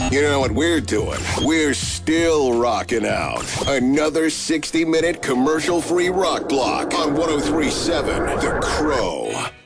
You know what we're doing? We're still rocking out. Another 60-minute commercial-free rock block on 103.7 The Crow.